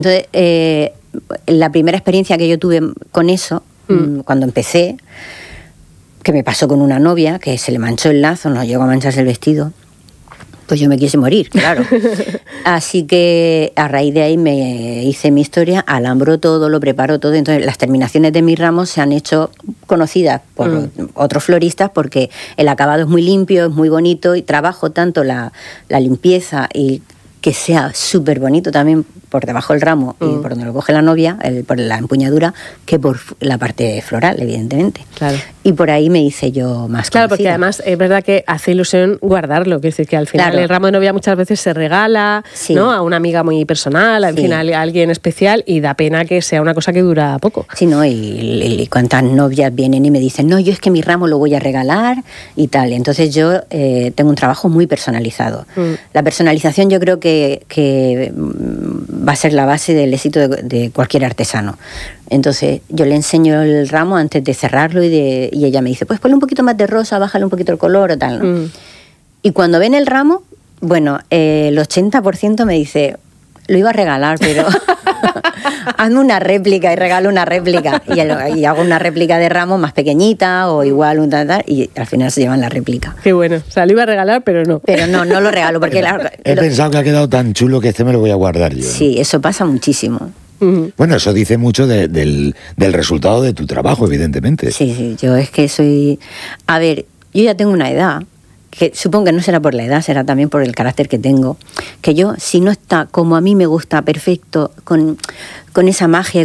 Entonces, la primera experiencia que yo tuve con eso, cuando empecé, que me pasó con una novia, que se le manchó el lazo, no llegó a mancharse el vestido, pues yo me quise morir, claro. Así que a raíz de ahí me hice mi historia, alambró todo, lo preparó todo. Entonces las terminaciones de mis ramos se han hecho conocidas por otros floristas porque el acabado es muy limpio, es muy bonito y trabajo tanto la limpieza y que sea súper bonito también por debajo del ramo y por donde lo coge la novia, por la empuñadura, que por la parte floral, evidentemente. Claro. Y por ahí me hice yo más Claro, conocida. porque además es verdad que hace ilusión guardarlo, quiere decir que al final el ramo de novia muchas veces se regala, ¿no? A una amiga muy personal, al final a alguien especial, y da pena que sea una cosa que dura poco. Sí, ¿no? Y cuántas novias vienen y me dicen, no, yo es que mi ramo lo voy a regalar y tal. Entonces yo tengo un trabajo muy personalizado. La personalización yo creo que va a ser la base del éxito de cualquier artesano. Entonces yo le enseño el ramo antes de cerrarlo y ella me dice, pues ponle un poquito más de rosa, bájale un poquito el color o tal, ¿no? Y cuando ven el ramo, bueno, el 80% me dice, lo iba a regalar, pero hazme una réplica y regalo una réplica. Y hago una réplica de ramo más pequeñita o igual, y al final se llevan la réplica. Qué bueno. O sea, lo iba a regalar, pero no. Pero no lo regalo porque... He pensado que ha quedado tan chulo que este me lo voy a guardar yo, ¿no? Sí, eso pasa muchísimo. Bueno, eso dice mucho del resultado de tu trabajo, evidentemente. Sí, yo es que soy... A ver, yo ya tengo una edad, que supongo que no será por la edad, será también por el carácter que tengo, que yo, si no está como a mí me gusta, perfecto, con esa magia,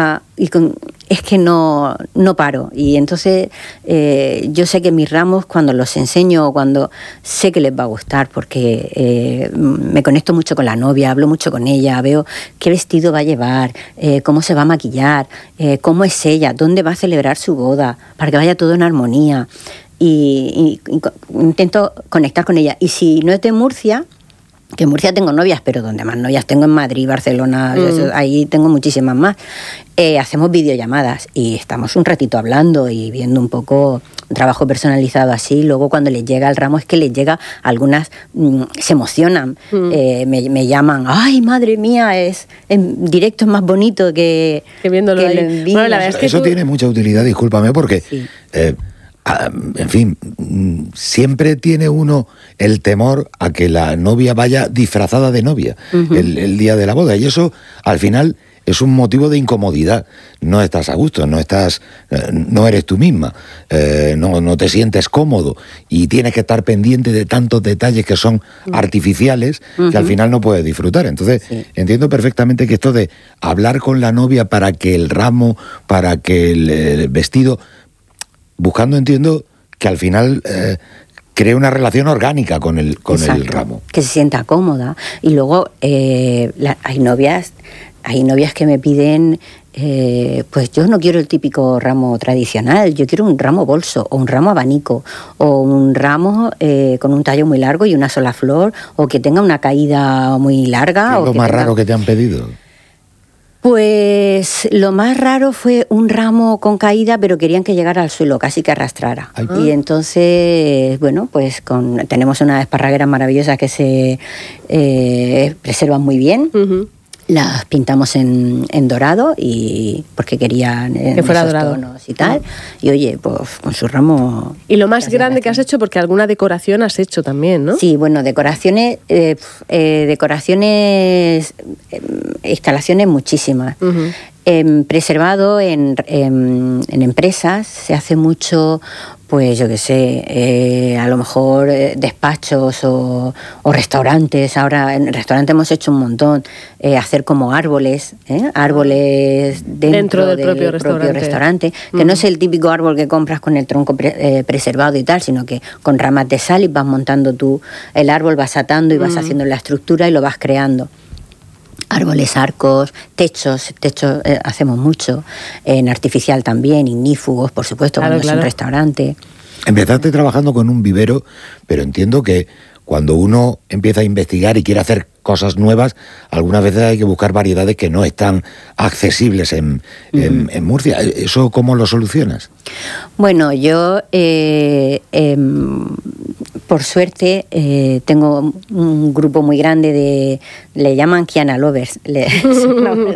es que no paro. Y entonces yo sé que mis ramos, cuando los enseño, cuando sé que les va a gustar, porque me conecto mucho con la novia, hablo mucho con ella, veo qué vestido va a llevar, cómo se va a maquillar, cómo es ella, dónde va a celebrar su boda, para que vaya todo en armonía. Y intento conectar con ella. Y si no es de Murcia, que en Murcia tengo novias, pero donde más novias tengo en Madrid, Barcelona, ahí tengo muchísimas más, hacemos videollamadas y estamos un ratito hablando y viendo un poco un trabajo personalizado así. Luego cuando les llega el ramo, es que les llega, algunas se emocionan, me llaman, ay, madre mía, en directo es más bonito que viéndolo que ahí. lo en vídeo. Bueno, la verdad es que eso tiene mucha utilidad, discúlpame, porque... Sí. En fin, siempre tiene uno el temor a que la novia vaya disfrazada de novia el día de la boda, y eso al final es un motivo de incomodidad. No estás a gusto, no eres tú misma, no te sientes cómodo y tienes que estar pendiente de tantos detalles que son artificiales que al final no puedes disfrutar. Entonces entiendo perfectamente que esto de hablar con la novia para que el ramo, para que el vestido... Buscando, entiendo, que al final cree una relación orgánica con el ramo. Que se sienta cómoda. Y luego hay novias que me piden, pues yo no quiero el típico ramo tradicional, yo quiero un ramo bolso, o un ramo abanico, o un ramo con un tallo muy largo y una sola flor, o que tenga una caída muy larga. ¿Qué es lo más raro que te han pedido? Pues lo más raro fue un ramo con caída, pero querían que llegara al suelo, casi que arrastrara. Y entonces, bueno, pues tenemos unas esparragueras maravillosas que se preservan muy bien. Las pintamos en dorado, y porque querían que fuera dorado tonos y tal. Y oye, pues con su ramo... Y lo más grande que has hecho, porque alguna decoración has hecho también, ¿no? Sí, bueno, decoraciones, instalaciones muchísimas. Preservado en empresas, se hace mucho, pues yo qué sé, a lo mejor despachos o restaurantes. Ahora en restaurantes hemos hecho un montón, hacer como árboles dentro del propio restaurante, que no es el típico árbol que compras con el tronco preservado y tal, sino que con ramas de sal y vas montando tú el árbol, vas atando y vas haciendo la estructura y lo vas creando. Árboles, arcos, techos hacemos mucho, en artificial también, ignífugos, por supuesto, claro, cuando es un restaurante. Empezaste trabajando con un vivero, pero entiendo que cuando uno empieza a investigar y quiere hacer cosas nuevas, algunas veces hay que buscar variedades que no están accesibles en Murcia. ¿Eso cómo lo solucionas? Bueno, yo por suerte, tengo un grupo muy grande le llaman Kiana Lovers.